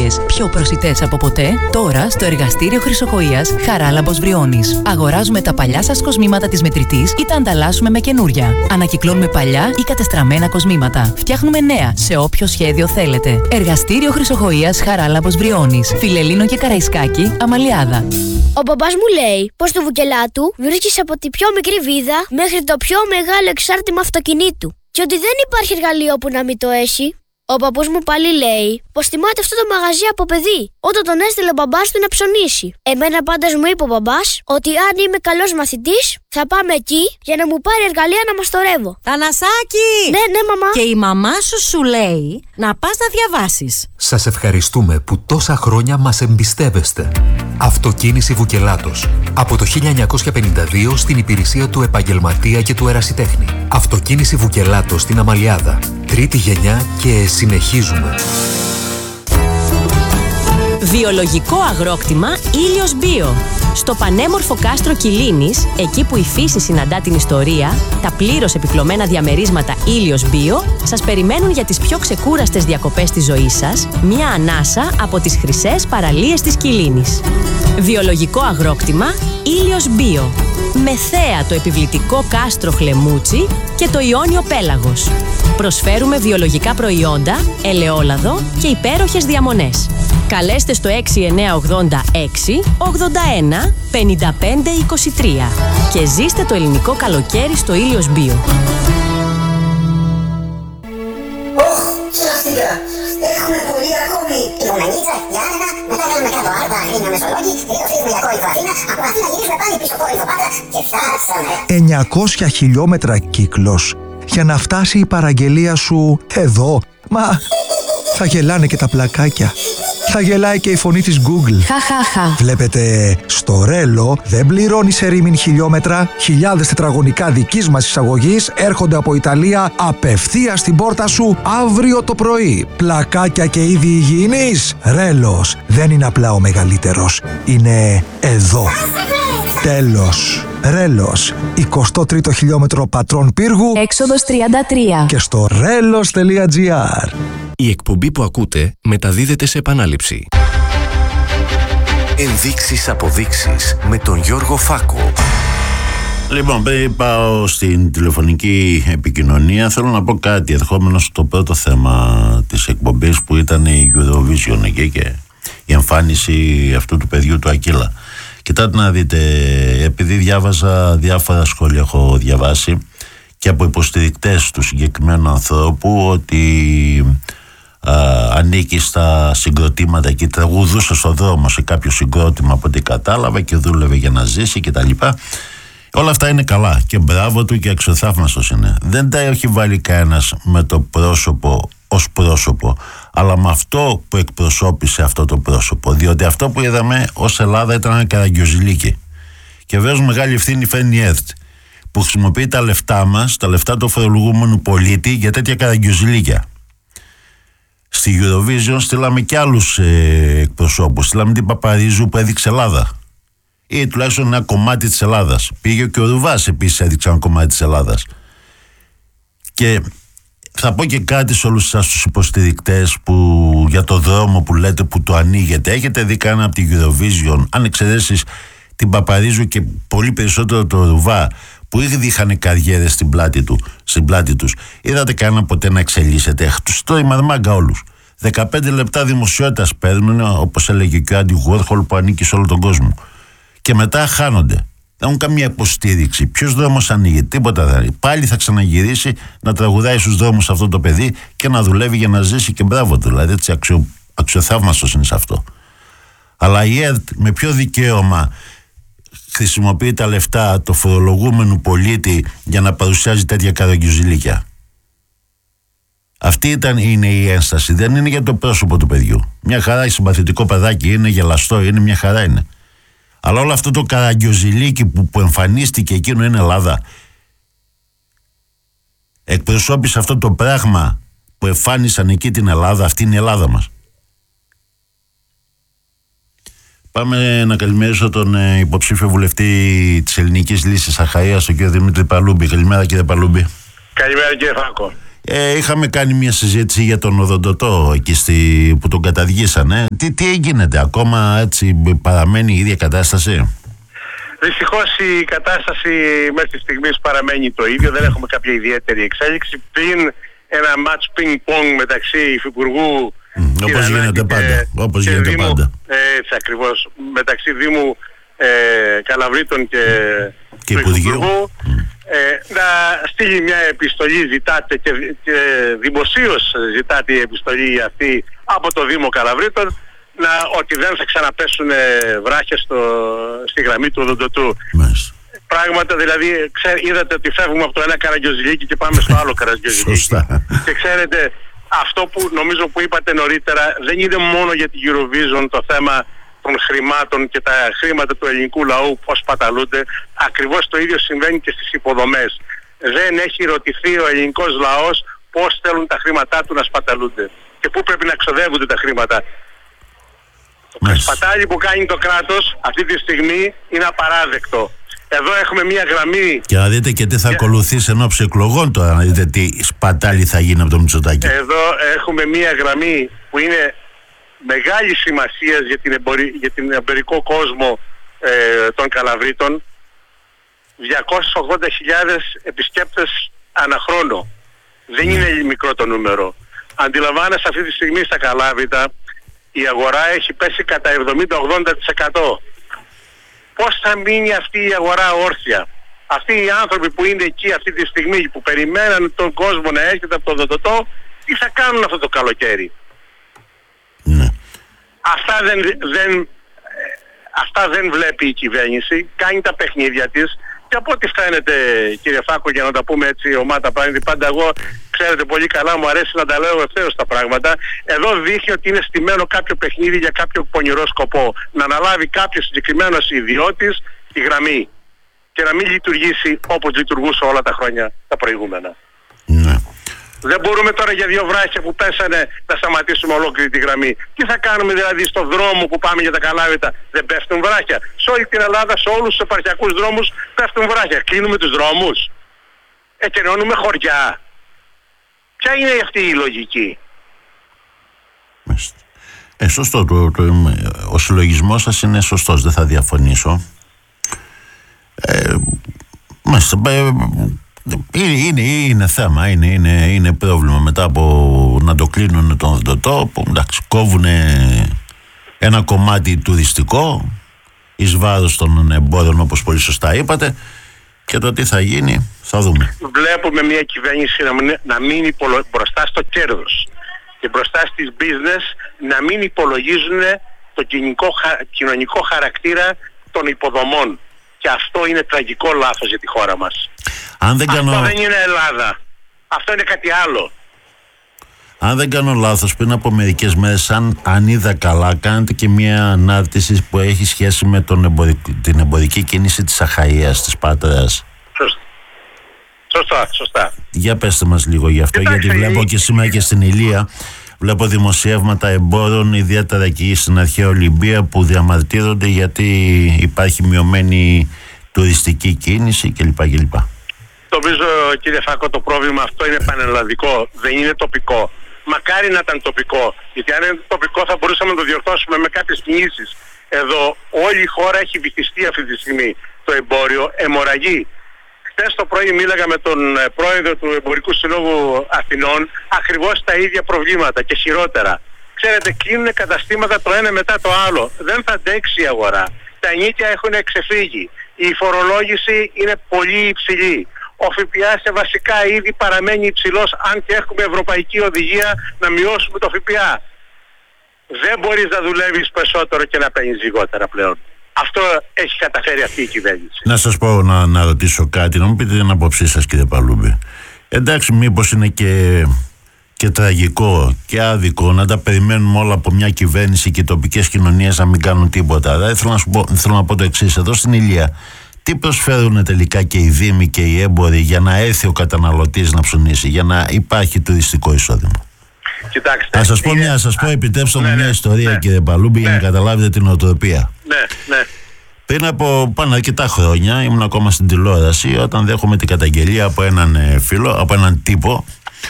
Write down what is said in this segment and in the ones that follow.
τεχνολογίες πιο προσιτές από ποτέ, τώρα στο εργαστήριο Χρυσοκοΐας Χαράλαμπος Βριώνης. Αγοράζουμε τα παλιά σας κοσμήματα της μετρητής ή τα ανταλλάσσουμε με καινούρια. Ανακυκλώνουμε παλιά ή κατεστραμμένα κοσμήματα. Φτιάχνουμε νέα σε όποιο σχέδιο θέλετε. Εργαστήριο Χρυσοκοΐας Χαράλαμπος Βριώνης. Φιλελλήνο και Καραϊσκάκη, Αμαλιάδα. Ο μπαμπάς μου λέει πως στο Βουκελάτου βρίσκεις από τη πιο μικρή βίδα μέχρι το πιο μεγάλο εξάρτημα αυτοκινήτου και ότι δεν υπάρχει εργαλείο που να μην το έχει. Ο παππούς μου πάλι λέει πως θυμάται αυτό το μαγαζί από παιδί, όταν τον έστειλε ο μπαμπάς του να ψωνίσει. Εμένα πάντως μου είπε ο μπαμπάς ότι αν είμαι καλός μαθητής θα πάμε εκεί για να μου πάρει εργαλεία να μαστορεύω. Θανασάκη! Ναι, μαμά. Και η μαμά σου λέει να πας να διαβάσεις. Σας ευχαριστούμε που τόσα χρόνια μας εμπιστεύεστε. Αυτοκίνηση Βουκελάτος. Από το 1952 στην υπηρεσία του επαγγελματία και του ερασιτέχνη. Αυτοκίνηση Βουκελάτος στην Αμαλιάδα. Τρίτη γενιά και συνεχίζουμε. Βιολογικό αγρόκτημα Ήλιος Μπίο. Στο πανέμορφο κάστρο Κιλίνης, εκεί που η φύση συναντά την ιστορία, τα πλήρως επιπλωμένα διαμερίσματα Ήλιος Μπίο σας περιμένουν για τις πιο ξεκούραστες διακοπές της ζωής σας, μια ανάσα από τις χρυσές παραλίες της Κιλίνης. Βιολογικό αγρόκτημα Ήλιος Μπίο. Με θέα το επιβλητικό κάστρο Χλεμούτσι και το Ιόνιο Πέλαγος. Προσφέρουμε βιολογικά προϊόντα, ελαιόλαδο και υπέροχες διαμονές. Καλέστε στο 6986 81 55 23 και ζήστε το ελληνικό καλοκαίρι στο Ήλιος Μπίο. Σωστικά! Έχουμε πολύ ακόμη! Λιμονανίτσα, Γιάννενα, μετά κάνουμε κάτω Άρτα, Αγρίνιο Μεσολόγγι, διορθίζουμε για Κόρινθο Αθήνα, από Αθήνα γυρίζουμε πάλι πίσω Κόρινθο Πάτρα και φτάσαμε! 900 χιλιόμετρα κύκλος για να φτάσει η παραγγελία σου εδώ. Μα θα γελάνε και τα πλακάκια. Θα γελάει και η φωνή της Google. Χαχαχα. Βλέπετε, στο Ρέλο δεν πληρώνει σε ρήμην χιλιόμετρα. Χιλιάδες τετραγωνικά δικής μας εισαγωγής έρχονται από Ιταλία απευθείας στην πόρτα σου αύριο το πρωί. Πλακάκια και είδη υγιεινής. Ρέλος δεν είναι απλά ο μεγαλύτερος. Είναι εδώ. Τέλος. Ρέλος, 23ο χιλιόμετρο Πατρών Πύργου, Έξοδος 33. και στο relos.gr. Η εκπομπή που ακούτε μεταδίδεται σε επανάληψη. Ενδείξεις αποδείξεις με τον Γιώργο Φάκο. Λοιπόν, πριν πάω στην τηλεφωνική επικοινωνία, θέλω να πω κάτι ερχόμενο στο πρώτο θέμα της εκπομπής που ήταν η Eurovision εκεί και η εμφάνιση αυτού του παιδιού του Ακύλα. Κοιτάτε να δείτε, επειδή διάβαζα διάφορα σχόλια, έχω διαβάσει και από υποστηρικτές του συγκεκριμένου ανθρώπου ότι ανήκει στα συγκροτήματα και τραγουδούσε στο δρόμο σε κάποιο συγκρότημα από ό,τι κατάλαβα και δούλευε για να ζήσει κτλ. Όλα αυτά είναι καλά και μπράβο του και αξιοθαύμαστος είναι. Δεν τα έχει βάλει κανένας με το πρόσωπο ως πρόσωπο, αλλά με αυτό που εκπροσώπησε αυτό το πρόσωπο. Διότι αυτό που είδαμε ως Ελλάδα ήταν ένα καραγκιόζηλίκι. Και βέβαια μεγάλη ευθύνη φέρνει η ΕΡΤ, που χρησιμοποιεί τα λεφτά μας, τα λεφτά του φορολογούμενου πολίτη, για τέτοια καραγκιόζηλίκια. Στη Eurovision στείλαμε και άλλους εκπροσώπους. Στείλαμε την Παπαρίζου που έδειξε Ελλάδα, ή τουλάχιστον ένα κομμάτι της Ελλάδας. Πήγε και ο Ρουβάς επίσης, έδειξε ένα κομμάτι της Ελλάδας. Και θα πω και κάτι σε όλους σας τους υποστηρικτές που για το δρόμο που λέτε που το ανοίγετε. Έχετε δει κανένα από την Eurovision, αν εξαιρέσεις την Παπαρίζου και πολύ περισσότερο το Ρουβά, που ήδη είχαν καριέρες στην πλάτη τους, είδατε κανένα ποτέ να εξελίσσεται? Τους τρώει μαρμάγκα όλους. 15 λεπτά δημοσιότητας παίρνουν, όπως έλεγε και ο Άντι Γουόρχολ που ανήκει σε όλο τον κόσμο. Και μετά χάνονται. Δεν έχουν καμία υποστήριξη. Ποιος δρόμος ανοίγει? Τίποτα δεν ανοίγει. Πάλι θα ξαναγυρίσει να τραγουδάει στους δρόμους αυτό το παιδί και να δουλεύει για να ζήσει και μπράβο του. Δηλαδή έτσι αξιοθαύμαστος είναι σε αυτό. Αλλά η ΕΡΤ με ποιο δικαίωμα χρησιμοποιεί τα λεφτά του φορολογούμενου πολίτη για να παρουσιάζει τέτοια καραγκιουζιλίκια? Αυτή είναι η ένσταση. Δεν είναι για το πρόσωπο του παιδιού. Μια χαρά, συμπαθητικό παιδάκι είναι, γελαστό είναι, μια χαρά είναι. Αλλά όλο αυτό το καραγκιόζηλίκι που εμφανίστηκε εκείνο είναι Ελλάδα. Εκπροσώπησε αυτό το πράγμα που εμφάνισαν εκεί την Ελλάδα. Αυτή είναι η Ελλάδα μας. Πάμε να καλημερίσω τον υποψήφιο βουλευτή της Ελληνικής Λύσης Αχαΐας, τον κύριο Δημήτρη Παλούμπη. Καλημέρα κύριε Παλούμπη. Καλημέρα κύριε Φάκο. Είχαμε κάνει μια συζήτηση για τον οδοντοτό εκεί που τον καταργήσανε. Τι γίνεται, ακόμα έτσι παραμένει η ίδια κατάσταση? Δυστυχώς η κατάσταση μέχρι τη στιγμή παραμένει το ίδιο, δεν έχουμε κάποια ιδιαίτερη εξέλιξη. Πριν ένα μάτς πινκ-πονγκ μεταξύ υφυπουργού όπως γίνεται πάντα. Έτσι ακριβώς, μεταξύ Δήμου Καλαβρίτων και του Υπουργείου. Υφυπουργού, να στείλει μια επιστολή, ζητάτε και δημοσίως ζητάτε η επιστολή αυτή από το Δήμο Καλαβρίτων, ότι δεν θα ξαναπέσουν βράχια στη γραμμή του οδοντοτού. Πράγματα, δηλαδή είδατε ότι φεύγουμε από το ένα καραγκιόζηλίκι και πάμε στο άλλο καραγκιόζηλίκι. Και ξέρετε, αυτό που νομίζω που είπατε νωρίτερα, δεν είναι μόνο για την Eurovision το θέμα των χρημάτων και τα χρήματα του ελληνικού λαού πώς παταλούνται. Ακριβώς το ίδιο συμβαίνει και στις υποδομές. Δεν έχει ρωτηθεί ο ελληνικός λαός πώς θέλουν τα χρήματά του να σπαταλούνται και πού πρέπει να ξοδεύονται τα χρήματα. Το σπατάλι που κάνει το κράτος αυτή τη στιγμή είναι απαράδεκτο. Εδώ έχουμε μια γραμμή. Και να δείτε και τι θα ακολουθήσει εν ώψη εκλογών τώρα, να δείτε τι σπατάλι θα γίνει από το Μητσοτάκη. Εδώ έχουμε μια γραμμή που είναι μεγάλη σημασία για την εμπορικό κόσμο των Καλαβρίτων. 280.000 επισκέπτες ανά χρόνο. Δεν είναι μικρό το νούμερο. Αντιλαμβάνεσαι αυτή τη στιγμή στα Καλάβρητα η αγορά έχει πέσει κατά 70-80%. Πώς θα μείνει αυτή η αγορά όρθια? Αυτοί οι άνθρωποι που είναι εκεί αυτή τη στιγμή, που περιμέναν τον κόσμο να έρχεται από το οδοντοτό, τι θα κάνουν αυτό το καλοκαίρι? Αυτά δεν βλέπει η κυβέρνηση, κάνει τα παιχνίδια της και από ό,τι φαίνεται, κύριε Φάκο, για να τα πούμε έτσι ομάτα πράγματι, πάντα εγώ ξέρετε πολύ καλά, μου αρέσει να τα λέω ευθέως τα πράγματα. Εδώ δείχνει ότι είναι στημένο κάποιο παιχνίδι για κάποιο πονηρό σκοπό, να αναλάβει κάποιος συγκεκριμένος ιδιώτης τη γραμμή και να μην λειτουργήσει όπως λειτουργούσε όλα τα χρόνια τα προηγούμενα. Δεν μπορούμε τώρα για 2 βράχια που πέσανε να σταματήσουμε ολόκληρη τη γραμμή. Τι θα κάνουμε δηλαδή στον δρόμο που πάμε για τα Καλάβρητα? Δεν πέφτουν βράχια? Σε όλη την Ελλάδα, σε όλους τους επαρχιακούς δρόμους πέφτουν βράχια. Κλείνουμε τους δρόμους? Εκενώνουμε χωριά? Ποια είναι αυτή η λογική? Σωστό. Ο συλλογισμός σας είναι σωστός, δεν θα διαφωνήσω. Είναι θέμα, είναι πρόβλημα μετά από να το κλείνουν τον οδοντοτό, που εντάξει, κόβουν ένα κομμάτι τουριστικό εις βάρος των εμπόρων, όπως πολύ σωστά είπατε, και το τι θα γίνει θα δούμε. Βλέπουμε μια κυβέρνηση να μείνει μπροστά στο κέρδος και μπροστά στις business, να μην υπολογίζουν το κοινωνικό χαρακτήρα των υποδομών. Και αυτό είναι τραγικό λάθος για τη χώρα μας. Αυτό δεν είναι Ελλάδα. Αυτό είναι κάτι άλλο. Αν δεν κάνω λάθος, πριν από μερικές μέρες, αν είδα καλά, κάνετε και μια ανάρτηση που έχει σχέση με την εμπορική κίνηση της Αχαΐας, της Πάτρας. Σωστά. Για πέστε μας λίγο γι' αυτό. Γιατί βλέπω και σήμερα και στην Ηλία, βλέπω δημοσιεύματα εμπόρων, ιδιαίτερα εκεί στην αρχαία Ολυμπία, που διαμαρτύρονται γιατί υπάρχει μειωμένη τουριστική κίνηση κλπ. Νομίζω, κύριε Φάκο, το πρόβλημα αυτό είναι πανελλαδικό, δεν είναι τοπικό. Μακάρι να ήταν τοπικό, γιατί αν είναι τοπικό θα μπορούσαμε να το διορθώσουμε με κάποιες κινήσεις. Εδώ όλη η χώρα έχει βυθιστεί αυτή τη στιγμή. Το εμπόριο αιμορραγεί. Χθες το πρωί μίλαγα με τον πρόεδρο του Εμπορικού Συλλόγου Αθηνών, ακριβώς τα ίδια προβλήματα και χειρότερα. Ξέρετε, κλείνουν καταστήματα το ένα μετά το άλλο. Δεν θα αντέξει η αγορά. Τα ενίκια έχουν ξεφύγει. Η φορολόγηση είναι πολύ υψηλή. Ο ΦΠΑ σε βασικά είδη παραμένει υψηλός, αν και έχουμε ευρωπαϊκή οδηγία να μειώσουμε το ΦΠΑ. Δεν μπορείς να δουλεύεις περισσότερο και να παίρνεις λιγότερα πλέον. Αυτό έχει καταφέρει αυτή η κυβέρνηση. Να σας πω, να ρωτήσω κάτι, να μου πείτε την άποψή σας, κύριε Παλούμπη. Εντάξει, μήπως είναι και τραγικό και άδικο να τα περιμένουμε όλα από μια κυβέρνηση και οι τοπικές κοινωνίες να μην κάνουν τίποτα? Δηλαδή θέλω να πω το εξής. Εδώ στην Ηλία, τι προσφέρουν τελικά και οι δήμοι και οι έμποροι για να έρθει ο καταναλωτής να ψωνίσει, για να υπάρχει τουριστικό εισόδημα? Κοιτάξτε, να σας πω, επιτρέψτε μου μια ιστορία, κύριε Παλούμπη, για να καταλάβετε την οτροπία. Ναι. Πριν από πάνω αρκετά χρόνια, ήμουν ακόμα στην τηλεόραση, όταν δέχομαι την καταγγελία από έναν φίλο, από έναν τύπο,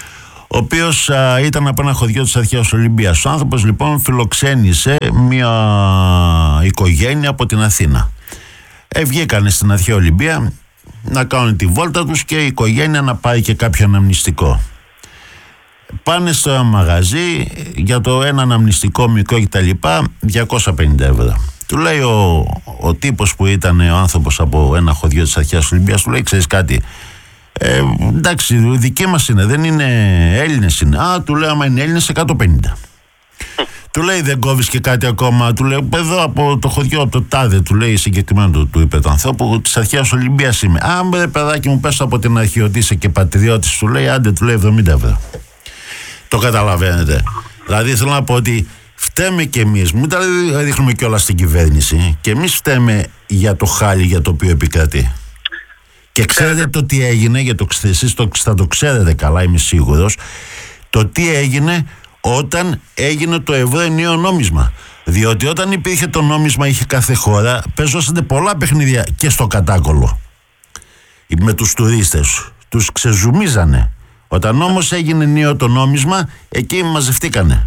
ο οποίος ήταν από ένα χωριό της αρχαίας Ολυμπίας. Ο άνθρωπος λοιπόν φιλοξένησε μια οικογένεια από την Αθήνα. Βγήκανε στην αρχαία Ολυμπία να κάνουν τη βόλτα τους και η οικογένεια να πάει και κάποιο αναμνηστικό. Πάνε στο μαγαζί για το ένα αναμνηστικό μικρό κτλ. 250 ευρώ. Του λέει ο τύπος που ήταν ο άνθρωπος από ένα χωριό της αρχαίας Ολυμπίας, του λέει: ξέρεις κάτι, εντάξει, δικοί μας είναι, δεν είναι Έλληνες είναι. Του λέει: άμα είναι Έλληνες 150. Του λέει: δεν κόβεις και κάτι ακόμα? Του λέει: εδώ από το χωριό, από το τάδε, του λέει συγκεκριμένο, του είπε το ανθρώπου, της αρχαίας Ολυμπίας είμαι. Μπρε παιδάκι μου, πες από την αρχή ότι είσαι και πατριώτης, του λέει, άντε, του λέει 70 ευρώ. Το καταλαβαίνετε? Δηλαδή θέλω να πω ότι φταίμε κι εμείς, μην τα ρίχνουμε κιόλα στην κυβέρνηση, και εμείς φταίμε για το χάλι για το οποίο επικρατεί. Και ξέρετε το τι έγινε, για το εσείς θα το ξέρετε καλά, είμαι σίγουρος, το τι έγινε όταν έγινε το ευρώ ενιαίο νόμισμα. Διότι όταν υπήρχε το νόμισμα, είχε κάθε χώρα, παίζωσαν πολλά παιχνίδια και στο κατάκολο με τους τουρίστες, τους ξεζουμίζανε. Όταν όμως έγινε ενιαίο το νόμισμα, εκεί μαζευτήκανε.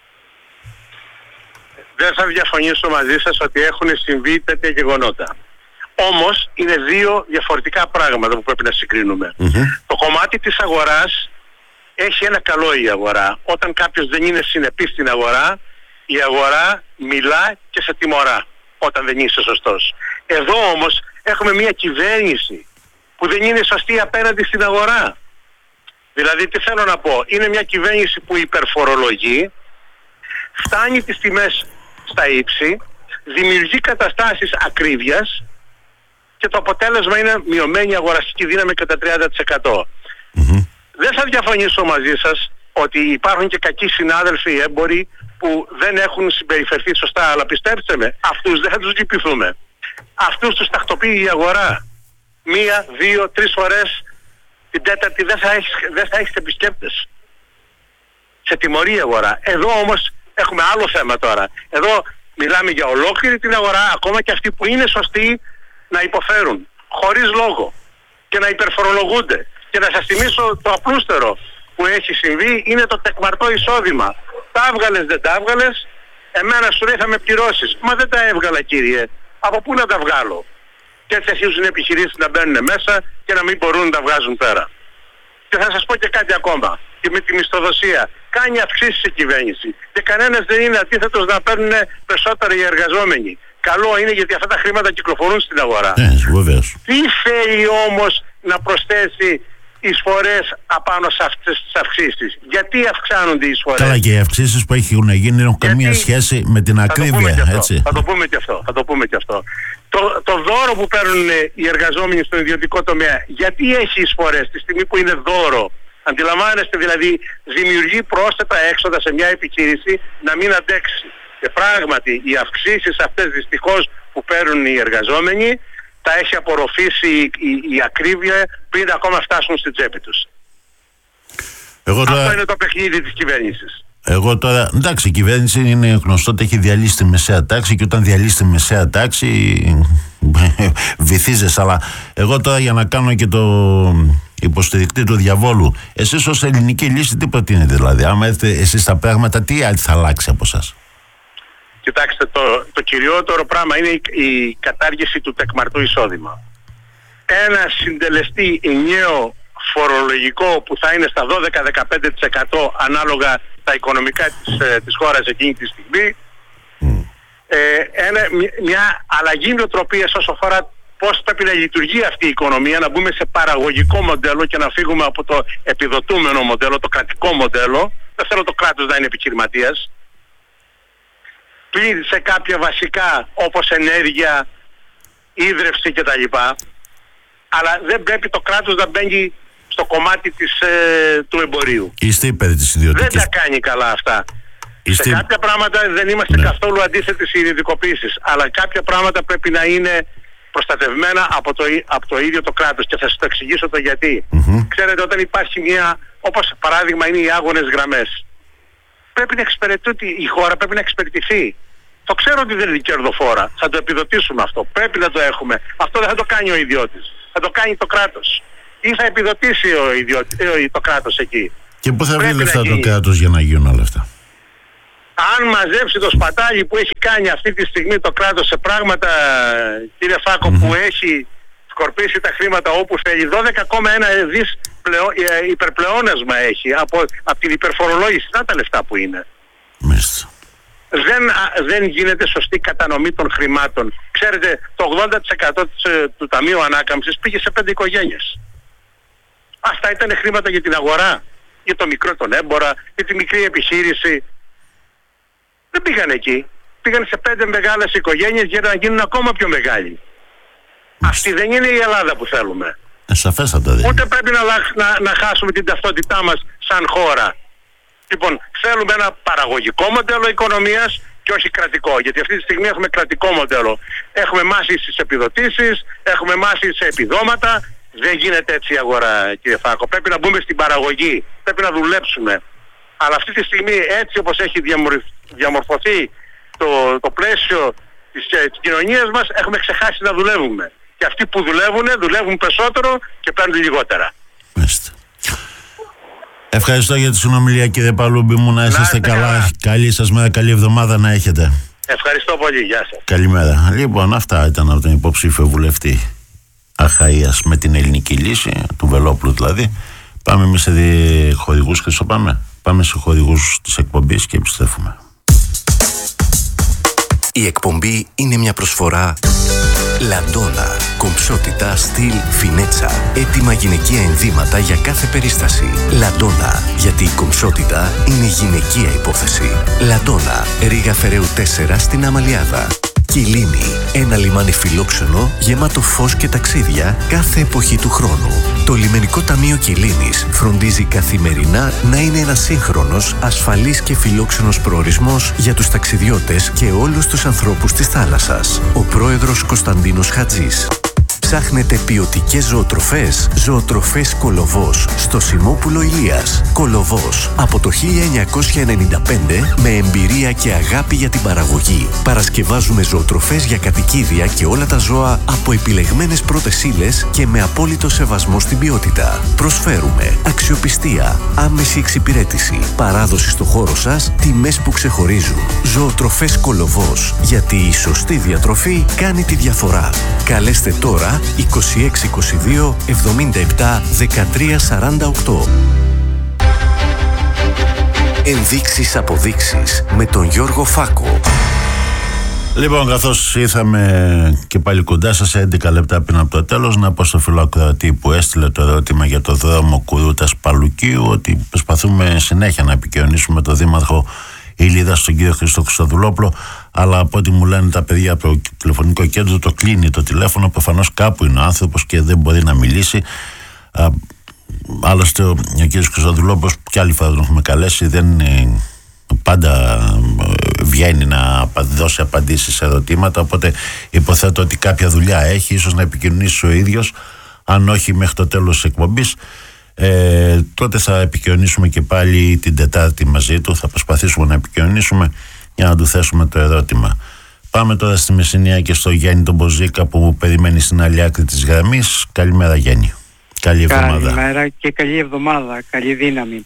Δεν θα διαφωνήσω μαζί σας ότι έχουν συμβεί τέτοια γεγονότα. Όμως είναι δύο διαφορετικά πράγματα που πρέπει να συγκρίνουμε. Το κομμάτι της αγοράς, έχει ένα καλό η αγορά. Όταν κάποιος δεν είναι συνεπής στην αγορά, η αγορά μιλά και σε τιμωρά όταν δεν είσαι σωστός. Εδώ όμως έχουμε μια κυβέρνηση που δεν είναι σωστή απέναντι στην αγορά. Δηλαδή τι θέλω να πω, είναι μια κυβέρνηση που υπερφορολογεί, φτάνει τις τιμές στα ύψη, δημιουργεί καταστάσεις ακρίβειας και το αποτέλεσμα είναι μειωμένη αγοραστική δύναμη κατά 30%. Δεν θα διαφωνήσω μαζί σας ότι υπάρχουν και κακοί συνάδελφοι έμποροι που δεν έχουν συμπεριφερθεί σωστά, αλλά πιστέψτε με, αυτούς δεν θα τους λυπηθούμε. Αυτούς τους τακτοποιεί η αγορά. 1, 2, 3 φορές, την τέταρτη δεν θα έχεις επισκέπτες. Σε τιμωρεί η αγορά. Εδώ όμως έχουμε άλλο θέμα τώρα. Εδώ μιλάμε για ολόκληρη την αγορά, ακόμα και αυτοί που είναι σωστοί να υποφέρουν χωρίς λόγο και να υπερφορολογούνται. Και να σας θυμίσω το απλούστερο που έχει συμβεί είναι το τεκμαρτό εισόδημα. Τα έβγαλες, δεν τα έβγαλες, εμένα σου λέει θα με πληρώσεις. Μα δεν τα έβγαλα κύριε, από πού να τα βγάλω? Και έτσι αρχίζουν οι επιχειρήσεις να μπαίνουν μέσα και να μην μπορούν να τα βγάζουν πέρα. Και θα σας πω και κάτι ακόμα. Και με τη μισθοδοσία. Κάνει αυξήσεις η κυβέρνηση. Και κανένας δεν είναι αντίθετος να παίρνουν περισσότερο οι εργαζόμενοι. Καλό είναι γιατί αυτά τα χρήματα κυκλοφορούν στην αγορά. Τι θέλει όμως να προσθέσει εισφορές απάνω σε αυτές τις αυξήσεις? Γιατί αυξάνονται οι εισφορές? Καλά, και οι αυξήσεις που έχουν γίνει έχουν καμία σχέση με την ακρίβεια, έτσι. Θα το πούμε και αυτό. Το δώρο που παίρνουν οι εργαζόμενοι στον ιδιωτικό τομέα, γιατί έχει εισφορές τη στιγμή που είναι δώρο? Αντιλαμβάνεστε, δηλαδή δημιουργεί πρόσθετα έξοδα σε μια επιχείρηση να μην αντέξει. Και πράγματι οι αυξήσεις αυτές δυστυχώς που παίρνουν οι εργαζόμενοι τα έχει απορροφήσει η ακρίβεια πριν ακόμα φτάσουν στην τσέπη τους. Αυτό είναι το παιχνίδι της κυβέρνησης. Εγώ τώρα, εντάξει, η κυβέρνηση είναι γνωστό ότι έχει διαλύσει τη μεσαία τάξη, και όταν διαλύσει τη μεσαία τάξη βυθίζεσαι. Αλλά εγώ τώρα, για να κάνω και το υποστηρικτή του διαβόλου, εσείς ως ελληνική λύση τι προτείνετε? Δηλαδή, άμα έρθετε εσείς στα πράγματα, τι θα αλλάξει από εσάς? Κοιτάξτε, το κυριότερο πράγμα είναι η κατάργηση του τεκμαρτού εισόδημα. Ένα συντελεστή ενιαίο φορολογικό που θα είναι στα 12-15% ανάλογα τα οικονομικά της χώρας εκείνη τη στιγμή, μια αλλαγή νοοτροπίας όσο αφορά πώς πρέπει να λειτουργεί αυτή η οικονομία, να μπούμε σε παραγωγικό μοντέλο και να φύγουμε από το επιδοτούμενο μοντέλο, το κρατικό μοντέλο. Δεν θέλω το κράτος να είναι επιχειρηματίας. Πλήρει σε κάποια βασικά όπως ενέργεια, ίδρυυση κτλ. Αλλά δεν πρέπει το κράτος να μπαίνει στο κομμάτι του εμπορίου. Είστε υπέρ της ιδιωτικής? Δεν τα κάνει καλά αυτά. Σε κάποια πράγματα δεν είμαστε καθόλου αντίθετοι στις ιδιωτικοποίησεις, αλλά κάποια πράγματα πρέπει να είναι προστατευμένα από το ίδιο το κράτος, και θα σας το εξηγήσω το γιατί. Ξέρετε, όταν υπάρχει όπως παράδειγμα είναι οι άγονες γραμμές, πρέπει να εξυπηρετεί η χώρα, πρέπει να εξυπηρετηθεί. Το ξέρω ότι δεν είναι κερδοφόρα, θα το επιδοτήσουμε αυτό, πρέπει να το έχουμε. Αυτό δεν θα το κάνει ο ιδιώτης, θα το κάνει το κράτος. Ή θα επιδοτήσει το κράτος εκεί. Και πού θα βρει λεφτά το κράτος για να γίνουν όλα αυτά? Αν μαζέψει το σπατάλι που έχει κάνει αυτή τη στιγμή το κράτος σε πράγματα, κύριε Φάκο, που έχει σκορπίσει τα χρήματα όπου θέλει, 12,1 δις υπερπλεόνασμα έχει από την υπερφορολόγηση. Να τα λεφτά που είναι. Μάλιστα. Δεν γίνεται σωστή κατανομή των χρημάτων. Ξέρετε, το 80% του Ταμείου Ανάκαμψης πήγε σε 5 οικογένειες. Αυτά ήταν χρήματα για την αγορά, για το μικρό τον έμπορα, για τη μικρή επιχείρηση. Δεν πήγαν εκεί. Πήγαν σε 5 μεγάλες οικογένειες για να γίνουν ακόμα πιο μεγάλοι. Αυτή δεν είναι η Ελλάδα που θέλουμε. Σαφέστατα δεν. Ούτε πρέπει να χάσουμε την ταυτότητά μας σαν χώρα. Λοιπόν, θέλουμε ένα παραγωγικό μοντέλο οικονομίας και όχι κρατικό. Γιατί αυτή τη στιγμή έχουμε κρατικό μοντέλο. Έχουμε μάσει στις επιδοτήσεις, έχουμε μάσει σε επιδόματα. Δεν γίνεται έτσι η αγορά, κύριε Φάκο. Πρέπει να μπούμε στην παραγωγή. Πρέπει να δουλέψουμε. Αλλά αυτή τη στιγμή, έτσι όπως έχει διαμορφωθεί το πλαίσιο της κοινωνίας μας, έχουμε ξεχάσει να δουλεύουμε. Και αυτοί που δουλεύουν περισσότερο και παίρνουν λιγότερα. Μάλιστα. Ευχαριστώ για τη συνομιλία, κύριε Παλούμπη μου. Να είσαστε καλά. Καλή σας μέρα, καλή εβδομάδα να έχετε. Ευχαριστώ πολύ. Γεια σας. Καλημέρα. Λοιπόν, αυτά ήταν από τον υποψήφιο βουλευτή Αχαΐας με την ελληνική λύση, του Βελόπουλου δηλαδή. Πάμε εμείς σε χορηγούς, Χρυσό, πάμε σε χορηγούς της εκπομπής και επιστρέφουμε. Η εκπομπή είναι μια προσφορά Λαντόνα. Κομψότητα, στυλ, φινέτσα. Έτοιμα γυναικεία ενδύματα για κάθε περίσταση. Λαντόνα. Γιατί η κομψότητα είναι γυναικεία υπόθεση. Λαντόνα. Ρήγα Φεραίου 4 στην Αμαλιάδα. Κιλίνη. Ένα λιμάνι φιλόξενο γεμάτο φως και ταξίδια κάθε εποχή του χρόνου. Το Λιμενικό Ταμείο Κιλίνης φροντίζει καθημερινά να είναι ένας σύγχρονος, ασφαλής και φιλόξενος προορισμός για τους ταξιδιώτες και όλους τους ανθρώπους της θάλασσας. Ο πρόεδρος Κωνσταντίνος Χατζής. Ψάχνετε ποιοτικές ζωοτροφές? Ζωοτροφές Κολοβός στο Σιμόπουλο Ηλίας. Κολοβός από το 1995 με εμπειρία και αγάπη για την παραγωγή. Παρασκευάζουμε ζωοτροφές για κατοικίδια και όλα τα ζώα από επιλεγμένες πρώτες ύλες και με απόλυτο σεβασμό στην ποιότητα. Προσφέρουμε αξιοπιστία, άμεση εξυπηρέτηση, παράδοση στο χώρο σας, τιμές που ξεχωρίζουν. Ζωοτροφές Κολοβός, γιατί η σωστή διατροφή κάνει τη διαφορά. Καλέστε τώρα 2622 77 13 48. Ενδείξεις αποδείξεις με τον Γιώργο Φάκο. Λοιπόν, καθώς ήρθαμε και πάλι κοντά σας 11 λεπτά πριν από το τέλος, να πω στο φίλο ακροατή που έστειλε το ερώτημα για το δρόμο Κουρούτας Παλουκίου ότι προσπαθούμε συνέχεια να επικοινωνήσουμε τον Δήμαρχο Ηλίδας, τον κύριο Χρήστο Χρυστοδουλόπουλο, αλλά από ό,τι μου λένε τα παιδιά από το τηλεφωνικό κέντρο, το κλείνει το τηλέφωνο. Προφανώς κάπου είναι ο άνθρωπος και δεν μπορεί να μιλήσει. Άλλωστε ο κύριος Χρυστοδουλόπουλος, και άλλη φορά τον έχουμε καλέσει, δεν πάντα βγαίνει να δώσει απαντήσεις σε ερωτήματα, οπότε υποθέτω ότι κάποια δουλειά έχει, ίσως να επικοινωνήσει ο ίδιος, αν όχι μέχρι το τέλος της εκπομπής. Τότε θα επικοινωνήσουμε και πάλι την Τετάρτη μαζί του. Θα προσπαθήσουμε να επικοινωνήσουμε για να του θέσουμε το ερώτημα. Πάμε τώρα στη Μεσσηνία και στο Γιάννη τον Μποζίκα που περιμένει στην άλλη άκρη της γραμμής. Καλημέρα, Γιάννη. Καλή εβδομάδα. Καλημέρα και καλή εβδομάδα. Καλή δύναμη.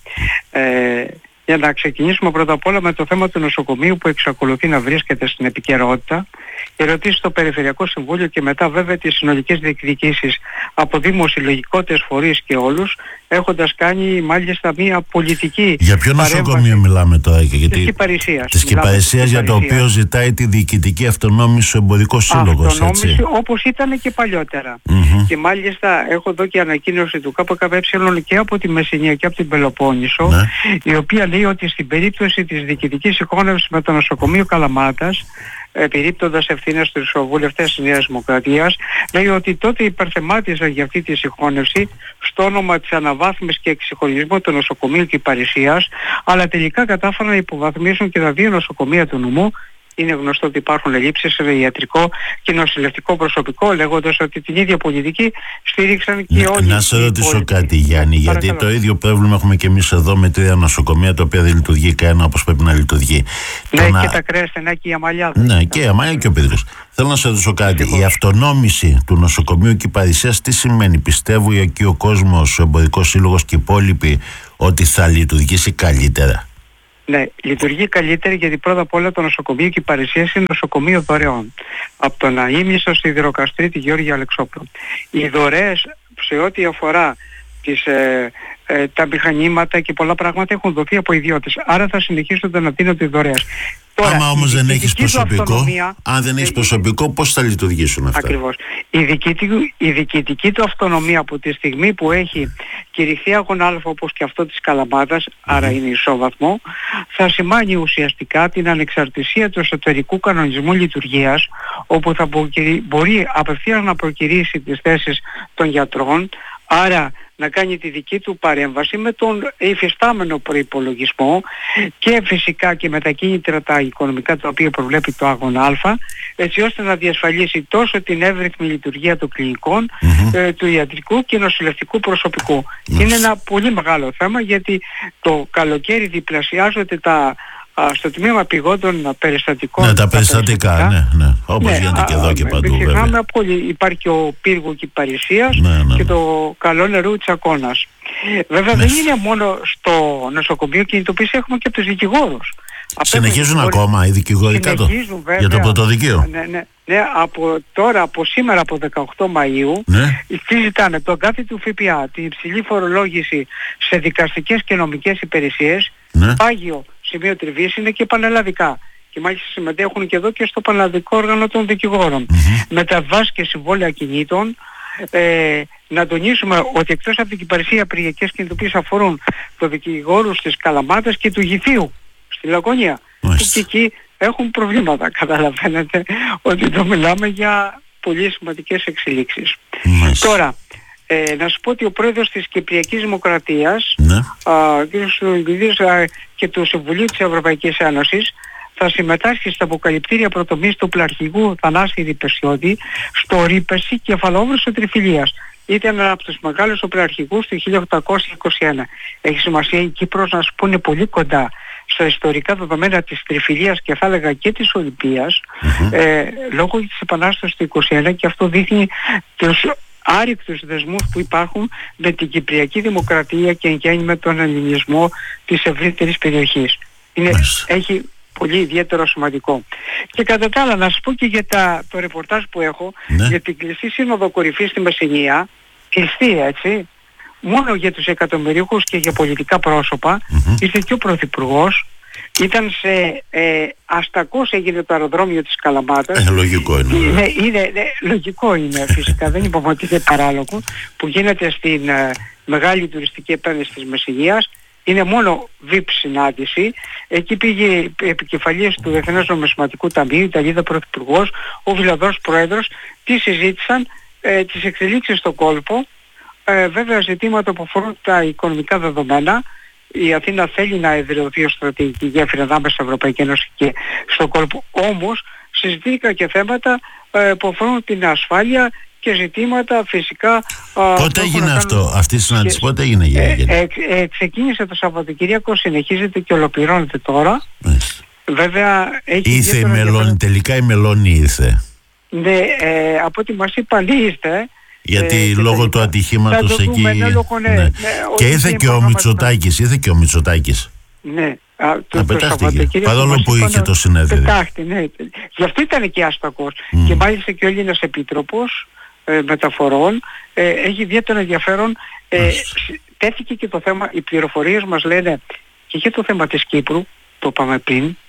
Για να ξεκινήσουμε πρώτα απ' όλα με το θέμα του νοσοκομείου που εξακολουθεί να βρίσκεται στην επικαιρότητα. Ερωτήσεις στο Περιφερειακό Συμβούλιο και μετά βέβαια τις συνολικές διεκδικήσεις από Δήμους, συλλογικότητες, φορείς και όλους, έχοντας κάνει μάλιστα μια πολιτική. Για ποιο νοσοκομείο μιλάμε τώρα? Της Κυπαρισίας. Της Κυπαρισίας, για το οποίο ζητάει τη διοικητική αυτονόμηση ο Εμπορικός Σύλλογος. Αυτονόμηση όπως ήταν και παλιότερα. Και μάλιστα έχω εδώ και ανακοίνωση του ΚΚΕ και από τη Μεσσηνία και από την Πελοπόννησο, η οποία λέει ότι στην περίπτωση της διοικητικής συγχώνευσης με το νοσοκομείο Καλαμάτας, επιρρύπτοντας ευθύνες στους βουλευτές της Νέας Δημοκρατίας, λέει ότι τότε υπερθεμάτιζαν για αυτή τη συγχώνευση στο όνομα της αναβάθμισης και εξυγχρονισμού του νοσοκομείου Κυπαρισίας, αλλά τελικά κατάφεραν να υποβαθμίσουν και τα δύο νοσοκομεία του νομού. Είναι γνωστό ότι υπάρχουν ελλείψεις σε ιατρικό και νοσηλευτικό προσωπικό, λέγοντας ότι την ίδια πολιτική στήριξαν και όλοι. Να σε ρωτήσω κάτι, Γιάννη, γιατί το ίδιο πρόβλημα έχουμε και εμείς εδώ με 3 νοσοκομεία τα οποία δεν λειτουργεί κανένα όπως πρέπει να λειτουργεί. Ναι, και τα Κρέα Στενά και η Αμαλιάδα. Ναι, και η Αμαλιάδα και ο Πέτρος. Θέλω να σε ρωτήσω κάτι. Η αυτονόμηση του νοσοκομείου Κυπαρισίας τι σημαίνει? Πιστεύω εκεί ο κόσμος, ο Εμπορικός Σύλλογος και οι υπόλοιποι ότι θα λειτουργήσει καλύτερα? Ναι, λειτουργεί καλύτερα γιατί πρώτα απ' όλα το νοσοκομείο και οι παρεσίες είναι νοσοκομείο δωρεών. Από τον Αείμνηστο στη Ιδροκαστρίτη Γεώργια Αλεξόπουλου. Οι δωρεές σε ό,τι αφορά τα μηχανήματα και πολλά πράγματα έχουν δοθεί από ιδιώτες. Άρα θα συνεχίσουν να δίνονται δωρεές. Τώρα, άμα όμως δεν έχεις προσωπικό, αν δεν έχεις προσωπικό, πώς θα λειτουργήσουν αυτά? Ακριβώς. Η διοικητική του αυτονομία από τη στιγμή που έχει κηρυχθεί αγώνα Α όπως και αυτό της Καλαμάτας, άρα είναι ισόβαθμο, θα σημάνει ουσιαστικά την ανεξαρτησία του εσωτερικού κανονισμού λειτουργίας, όπου θα μπορεί απευθείας να προκηρύσει τις θέσεις των γιατρών, άρα να κάνει τη δική του παρέμβαση με τον υφιστάμενο προϋπολογισμό και φυσικά και με τα κίνητρα τα οικονομικά τα οποία προβλέπει το άγωνα Α, έτσι ώστε να διασφαλίσει τόσο την εύρυθμη λειτουργία των κλινικών, του ιατρικού και νοσηλευτικού προσωπικού. Είναι ένα πολύ μεγάλο θέμα γιατί το καλοκαίρι διπλασιάζονται στο τμήμα πηγόντων περιστατικών. Ναι, τα περιστατικά, ναι. Όπως γίνεται και εδώ και παντού, βέβαια. Υπάρχει και ο πύργο Κυπαρισίας και το καλό νερού Τσακώνας. Βέβαια δεν είναι μόνο στο νοσοκομείο κινητοποίηση, έχουμε και τους δικηγόρους. Συνεχίζουν ακόμα οι δικηγόροι κάτω για το πρωτοδικείο? Ναι, από σήμερα από 18 Μαΐου συζητάνε τον κάθε του ΦΠΑ, την υψηλή φορολόγηση σε δικαστικές και νομικές υπηρεσίες, πάγιο σημείο τριβής είναι και πανελλαδικά. Και μάλιστα συμμετέχουν και εδώ και στο πανελλαδικό όργανο των δικηγόρων. Μεταβάσεις και συμβόλαια κινήτων. Να τονίσουμε ότι εκτός από την Κυπαρισία απεργιακές κινητοποίησεις αφορούν το δικηγόρους της Καλαμάτας και του Γηθίου στη Λαγωνία. Και εκεί έχουν προβλήματα. Καταλαβαίνετε ότι το μιλάμε για πολύ σημαντικές εξελίξεις. Τώρα, να σου πω ότι ο πρόεδρος της Κυπριακής Δημοκρατίας, κ. Σουλουγγιδής, και του Συμβουλίου της Ευρωπαϊκής Ένωσης θα συμμετάσχει στα αποκαλυπτήρια πρωτομής του πλαρχηγού Θανάση Διπεσιώτη στο ρήπεση κεφαλόβρωσο τριφυλίας. Ήταν από τους μεγάλους οπλαρχηγούς του 1821. Έχει σημασία η Κύπρος να σου πω είναι πολύ κοντά στα ιστορικά δεδομένα της τριφυλίας και θα έλεγα και της Ολυμπίας, λόγω της Επανάστασης του 1821, και αυτό δείχνει τους άρρηκτους δεσμούς που υπάρχουν με την Κυπριακή Δημοκρατία και εν γέννη με τον ελληνισμό της ευρύτερης περιοχής. Έχει πολύ ιδιαίτερο σημαντικό. Και κατά τα άλλα να σας πω και για το ρεπορτάζ που έχω για την κλειστή σύνοδο κορυφής στη Μεσσηνία, κλειστή έτσι, μόνο για τους εκατομμυρίουχους και για πολιτικά πρόσωπα, ήρθε και ο Πρωθυπουργός, ήταν σε Αστακός έγινε το αεροδρόμιο της Καλαμάτας. Λογικό είναι. Λογικό είναι φυσικά, δεν είπαμε ότι είναι παράλογο, που γίνεται στην μεγάλη τουριστική επένδυση της Μεσσηνίας. Είναι μόνο VIP συνάντηση. Εκεί πήγε επικεφαλής του Διεθνές Νομισματικού Ταμείου, η Ιταλίδα Πρωθυπουργός, ο Βιλαδρός Πρόεδρος, τι συζήτησαν, τις εξελίξεις στον κόλπο, βέβαια ζητήματα που αφορούν τα οικονομικά δεδομένα. Η Αθήνα θέλει να εδραιωθεί ως στρατηγική γέφυρα ανάμεσα στην Ευρωπαϊκή Ένωση και στον κόλπο. Όμως συζητήθηκαν και θέματα που αφορούν την ασφάλεια και ζητήματα φυσικά. Πότε έγινε αυτή η συνάντηση, πότε έγινε? Ξεκίνησε το Σαββατοκύριακο, συνεχίζεται και ολοκληρώνεται τώρα. Βέβαια έχει ήρθε η Μελώνη, τελικά η Μελώνη ήρθε. Ναι, από ό,τι μας είπαν ήρθε. Γιατί λόγω του ατυχήματος εκεί. Και ήρθε και ο Μητσοτάκης. Ναι. Πετάχτηκε. Παρόλο που είχε το συνέδριο. Ναι. Γι' αυτό ήταν και άστακος. Και μάλιστα και ο Έλληνας Επίτροπος Μεταφορών έχει ιδιαίτερο ενδιαφέρον. Τέθηκε και το θέμα, οι πληροφορίες μας λένε και για το θέμα της Κύπρου, το είπαμε πριν.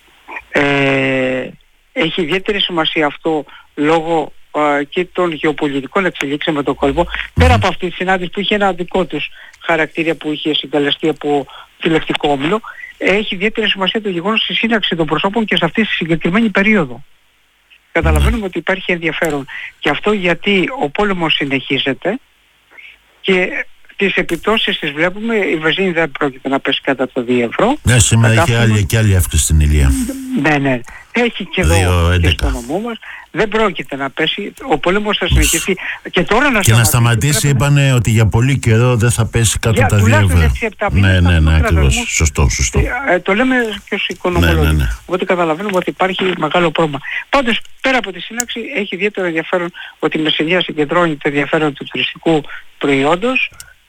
Έχει ιδιαίτερη σημασία αυτό λόγω και των γεωπολιτικών εξελίξεων με τον κόλπο. Πέρα από αυτή τη συνάντηση που είχε ένα δικό τους χαρακτήρα που είχε συγκαλεστεί από τηλεοπτικό όμιλο, έχει ιδιαίτερη σημασία το γεγονός στη σύναξη των προσώπων και σε αυτή τη συγκεκριμένη περίοδο. Καταλαβαίνουμε ότι υπάρχει ενδιαφέρον. Και αυτό γιατί ο πόλεμος συνεχίζεται και τις επιπτώσεις τις βλέπουμε. Η βενζίνη δεν πρόκειται να πέσει κατά το 2 ευρώ. Ναι, σήμερα έχει και άλλη αύξηση στην Ηλία. Ναι. Έχει και εδώ και στο νομό μας. Δεν πρόκειται να πέσει. Ο πόλεμος θα συνεχίσει. Και τώρα να σταματήσει είπανε ότι για πολύ καιρό δεν θα πέσει κάτω τα 2 ευρώ. Ναι, ακριβώς. Σωστό. Το λέμε και ως οικονομολόγοι. Ναι. Οπότε καταλαβαίνουμε ότι υπάρχει μεγάλο πρόβλημα. Πάντως πέρα από τη σύναξη έχει ιδιαίτερο ενδιαφέρον ότι η Μεσσηνία συγκεντρώνει το ενδιαφέρον του τουριστικού προϊόντος.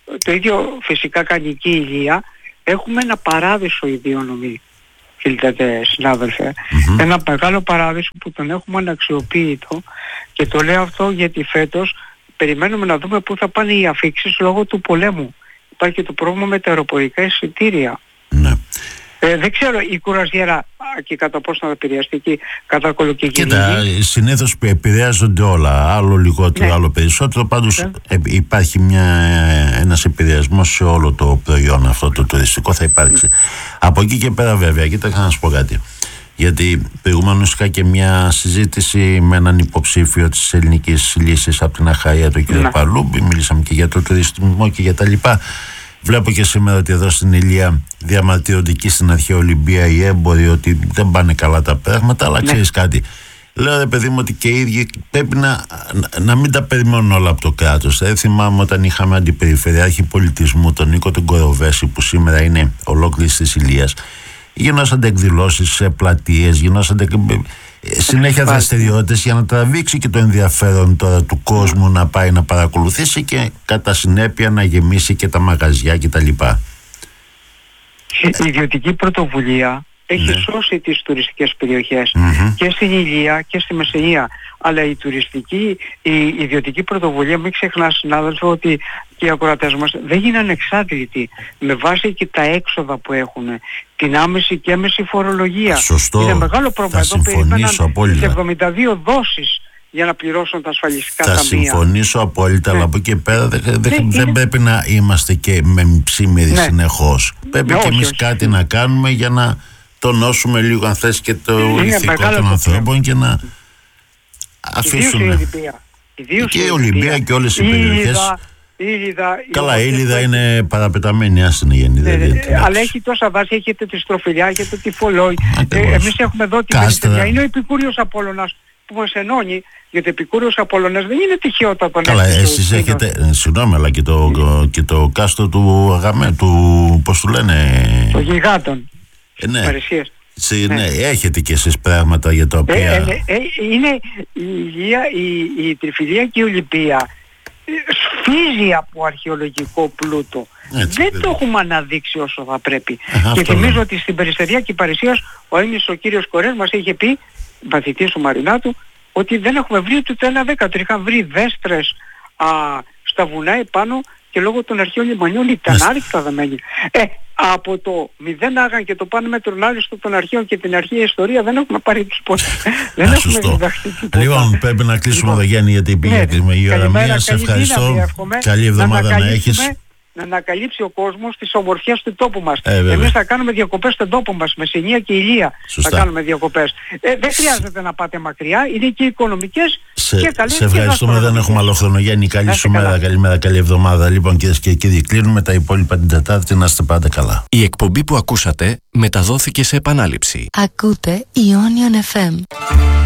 το ίδιο φυσικά κάνει και η Ηλία. Έχουμε ένα παράδεισο ιδιονομή, φίλτε συνάδελφε. Ένα μεγάλο παράδεισο που τον έχουμε αναξιοποιητό, και το λέω αυτό γιατί φέτος περιμένουμε να δούμε πού θα πάνε οι αφίξεις λόγω του πολέμου. Υπάρχει και το πρόβλημα με τα αεροπορικά εισιτήρια. Ναι. Δεν ξέρω η κουραζιέρα και κατά πόσο θα επηρεαστεί εκεί κατά κολοκυκλική. Κοίτα, συνήθως επηρεάζονται όλα, άλλο λιγότερο, άλλο περισσότερο. Πάντως υπάρχει ένας επηρεασμός σε όλο το προϊόν αυτό το τουριστικό, θα υπάρξει. Από εκεί και πέρα βέβαια, κοίταξε να σου πω κάτι. Γιατί προηγουμένως είχα και μια συζήτηση με έναν υποψήφιο της ελληνικής λύσης από την Αχαΐα, τον κύριο Παλούμπη. Μιλήσαμε και για το τουριστισμό και για τα λοιπά. Βλέπω και σήμερα ότι εδώ στην Ηλία διαμαρτύρονται και στην αρχαία Ολυμπία οι έμποροι ότι δεν πάνε καλά τα πράγματα, αλλά ξέρεις κάτι. Λέω ρε παιδί μου ότι και οι ίδιοι πρέπει να μην τα περιμένουν όλα από το κράτος. Θυμάμαι όταν είχαμε αντιπεριφερειάρχη πολιτισμού, τον Νίκο τον Κοροβέση, που σήμερα είναι ολόκληρης της Ηλίας. Γινόσανται εκδηλώσεις σε πλατείες, γινόσανται συνέχεια δραστηριότητες για να τραβήξει και το ενδιαφέρον τώρα του κόσμου να πάει να παρακολουθήσει και κατά συνέπεια να γεμίσει και τα μαγαζιά κτλ. Η ιδιωτική πρωτοβουλία έχει σώσει τις τουριστικές περιοχές και στην Ηλία και στη Μεσσηνία. Αλλά η ιδιωτική πρωτοβουλία, μην ξεχνάς συνάδελφε ότι και οι ακροατές μας δεν γίνανε εξάντλητοι με βάση και τα έξοδα που έχουν, την άμεση και έμεση φορολογία. Σωστό. Είναι μεγάλο πρόβλημα. Εδώ περιμέναν 72 δόσεις για να πληρώσουν τα ασφαλιστικά ταμεία. Θα συμφωνήσω απόλυτα, αλλά από εκεί πέρα δεν πρέπει να είμαστε και με ψήμεροι συνεχώς. Πρέπει και εμείς κάτι να κάνουμε για να τονώσουμε λίγο, αν θες, και το ηθικό των ανθρώπων και να αφήσουν. Και η Ολυμπία και όλες οι περιοχές. Καλά, η Ήλιδα είναι παραπεταμένη, άσυνη γεννή. Αλλά έχει τόσα δάση, έχετε τη Στροφιλιά, έχετε τη Φωλόη. Εμείς έχουμε εδώ την Περιστεριά. Είναι ο Επικούριος Απόλλωνας που μας ενώνει, γιατί ο Επικούριος Απόλλωνας δεν είναι τυχαιότατο. Καλά, εσείς έχετε, συγγνώμη, αλλά και το κάστρο του Αγαμέ, πώς του λένε, των γιγάντων. Ναι. Ναι, έχετε και εσείς πράγματα για τα οποία... Είναι η Ηλία, η Τριφυλία και η Ολυμπία σφίζει από αρχαιολογικό πλούτο. Δεν το έχουμε αναδείξει όσο θα πρέπει. Και θυμίζω ότι στην Περιστεριά και Παρισίας ο Έλληνας ο κύριος Κορές μας είχε πει, μαθητής του Μαρινάτου, ότι δεν έχουμε βρει ούτε ένα δέκατο. Είχαν βρει δέστρες στα βουνά επάνω και λόγω των αρχαίων λιμανιών ήταν άρρηκτα δεμένοι. Από το μηδέν άγαν και το πάνω μέτρον άριστο των αρχαίων και την αρχαία ιστορία δεν έχουμε πάρει τους πόντους. Δεν έχουμε διδαχθεί τίποτα. Λοιπόν, πρέπει να κλείσουμε εδώ, Γιάννη, γιατί πήγε η ώρα μία. Σε ευχαριστώ. Καλή εβδομάδα να έχεις. Να ανακαλύψει ο κόσμος τις ομορφιές του τόπου μας. Εμείς θα κάνουμε διακοπές στον τόπο μας, Μεσσηνία και Ηλία. Θα κάνουμε διακοπές. Δεν χρειάζεται να πάτε μακριά, είναι και οικονομικές και καλές. Σε ευχαριστούμε, δεν έχουμε άλλο χρόνο. Γιάννη, καλή σου μέρα, καλημέρα, καλή εβδομάδα. Λοιπόν, κυρίες και κύριοι, κλείνουμε τα υπόλοιπα την Τετάρτη, να είστε πάντα καλά. Η εκπομπή που ακούσατε μεταδόθηκε σε επανάληψη. Ακούτε Ionian FM.